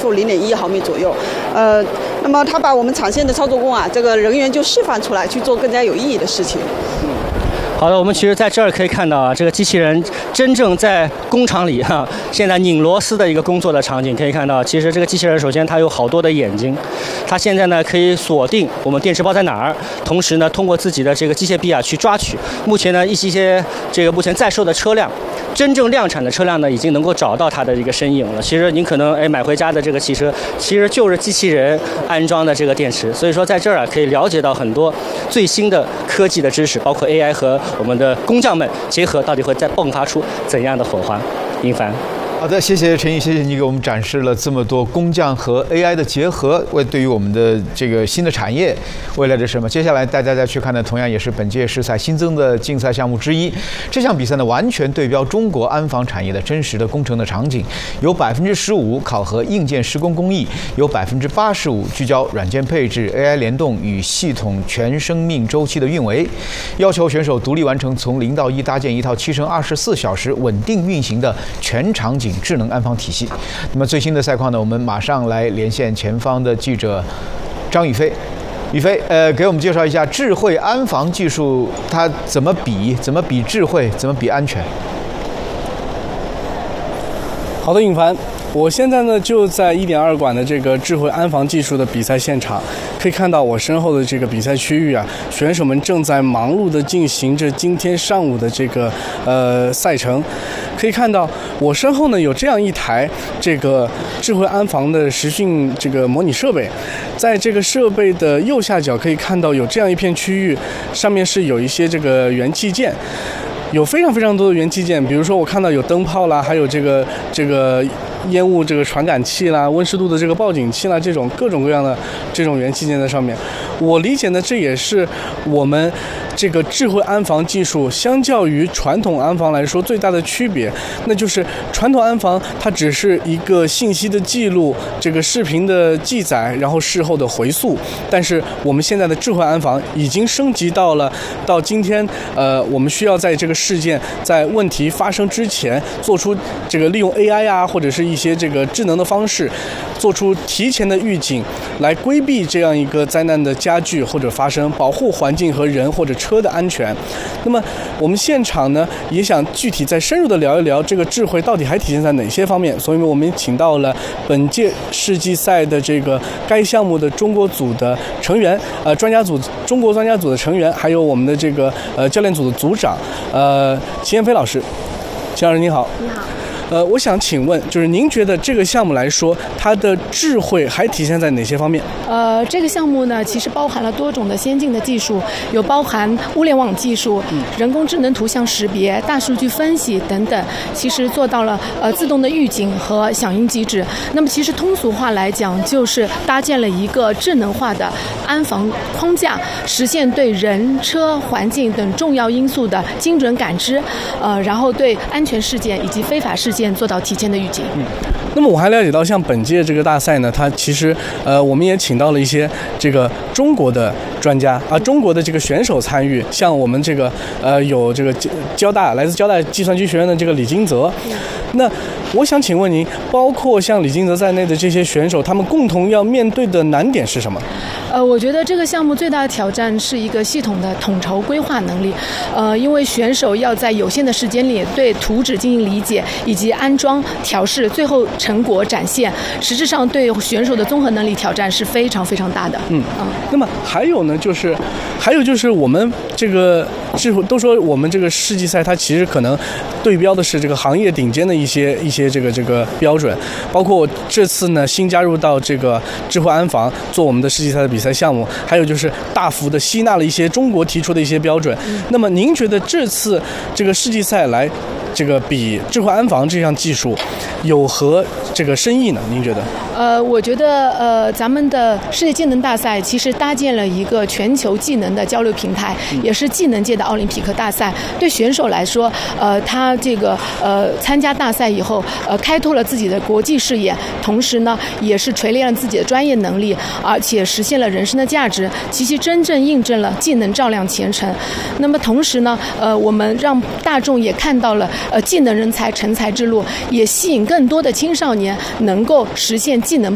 负0.1毫米左右。那么它把我们厂线的操作工这个人员就释放出来去做更加有意义的事情。 好的，我们其实在这儿可以看到这个机器人真正在工厂里现在拧螺丝的一个工作的场景。可以看到，其实这个机器人首先它有好多的眼睛，它现在呢可以锁定我们电池包在哪儿，同时呢通过自己的这个机械臂去抓取。目前呢一些这个目前在售的车辆，真正量产的车辆呢已经能够找到它的一个身影了。其实您可能买回家的这个汽车，其实就是机器人安装的这个电池。所以说在这儿可以了解到很多最新的科技的知识，包括 AI 和我们的工匠们结合，到底会再迸发出怎样的火花？殷凡。 好的，谢谢陈毅，谢谢你给我们展示了这么多工匠和 AI 的结合，对于我们的这个新的产业未来的什么？接下来大家再去看的，同样也是本届世赛新增的竞赛项目之一。这项比赛呢，完全对标中国安防产业的真实的工程的场景，有15%考核硬件施工工艺，有85%聚焦软件配置、AI 联动与系统全生命周期的运维，要求选手独立完成从0到1搭建一套7×24小时稳定运行的全场景智能安防体系。那么最新的赛况呢，我们马上来连线前方的记者张宇飞。宇飞，给我们介绍一下智慧安防技术，它怎么比智慧，怎么比安全？ 好的，尹凡，我现在呢就在1.2馆的这个智慧安防技术的比赛现场，可以看到我身后的这个比赛区域选手们正在忙碌地进行着今天上午的这个赛程。可以看到我身后呢有这样一台这个智慧安防的实训这个模拟设备，在这个设备的右下角可以看到有这样一片区域，上面是有一些这个元器件。有非常非常多的元器件，比如说我看到有灯泡啦，还有这个烟雾这个传感器啦，温湿度的这个报警器啦，这种各种各样的这种元器件在上面。我理解呢，这也是我们这个智慧安防技术相较于传统安防来说最大的区别，那就是传统安防它只是一个信息的记录，这个视频的记载，然后事后的回溯。但是我们现在的智慧安防已经升级到今天，我们需要在这个事件在问题发生之前做出这个利用 AI 或者是一些这个智能的方式，做出提前的预警，来规避这样一个灾难的加剧或者发生，保护环境和人或者车的安全。那么我们现场呢也想具体再深入的聊一聊这个智慧到底还体现在哪些方面，所以我们请到了本届世纪赛的这个该项目的中国组的成员，中国专家组的成员，还有我们的这个教练组的组长齐彦飞老师。齐老师您好。 你好。 我想请问，就是您觉得这个项目来说，它的智慧还体现在哪些方面？ 这个项目呢，其实包含了多种的先进的技术，有包含物联网技术、人工智能图像识别、大数据分析等等，其实做到了自动的预警和响应机制。那么其实通俗话来讲，就是搭建了一个智能化的安防框架，实现对人、车、环境等重要因素的精准感知，然后对安全事件以及非法事件做到提前的预警。 那么我还了解到，像本届这个大赛呢，它其实我们也请到了一些这个中国的专家中国的这个选手参与，像我们这个有这个来自交大计算机学院的这个李金泽。那我想请问您，包括像李金泽在内的这些选手，他们共同要面对的难点是什么？ 我觉得这个项目最大的挑战是一个系统的统筹规划能力。因为选手要在有限的时间里对图纸进行理解，以及安装、调试，最后成果展现，实质上对选手的综合能力挑战是非常非常大的。 那么还有就是我们这个都说我们这个世纪赛它其实可能对标的是这个行业顶尖的一些这个标准，包括这次呢新加入到这个智慧安防做我们的世纪赛的比赛项目，还有就是大幅的吸纳了一些中国提出的一些标准。那么您觉得这次这个世纪赛来这个比智慧安防这项技术有何这个深意呢？您觉得？ 我觉得咱们的世界技能大赛其实搭建了一个全球技能的交流平台，也是技能界的奥林匹克大赛。对选手来说，他这个参加大赛以后，开拓了自己的国际视野，同时呢，也是锤炼了自己的专业能力，而且实现了人生的价值，其真正印证了技能照亮前程。那么同时呢，我们让大众也看到了技能人才成才之路，也吸引更多的青少年能够实现技能